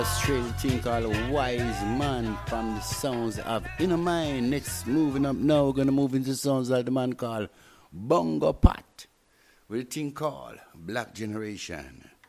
Straight thing called Wise Man from the sounds of Inner Mind. Next, moving up now, we're gonna move into sounds like the man called Bongo Pat with a thing called Black Generation.